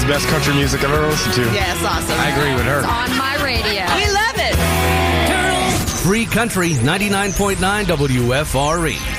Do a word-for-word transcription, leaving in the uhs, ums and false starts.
the best country music I've ever listened to. Yeah, it's awesome. I agree with her. It's on my radio. We love it. Free Country ninety-nine point nine W F R E.